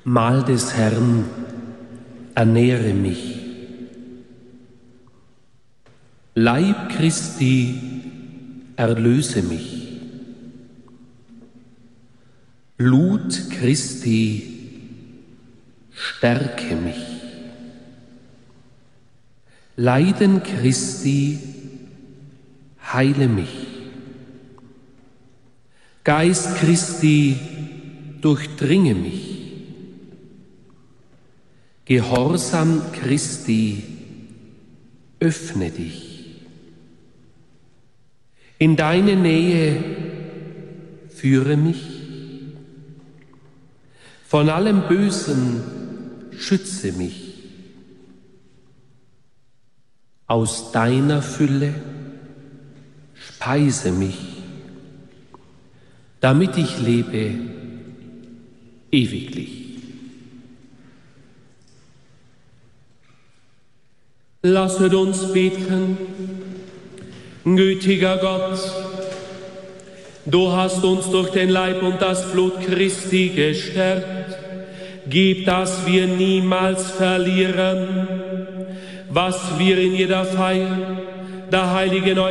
Mahl des Herrn, ernähre mich. Leib Christi, erlöse mich. Blut Christi, stärke mich. Leiden Christi, heile mich. Geist Christi, durchdringe mich. Gehorsam Christi, öffne dich. In deine Nähe führe mich. Von allem Bösen schütze mich. Aus deiner Fülle speise mich, damit ich lebe ewiglich. Lasset uns beten. Gütiger Gott, du hast uns durch den Leib und das Blut Christi gestärkt. Gib, dass wir niemals verlieren, was wir in jeder Feier der heiligen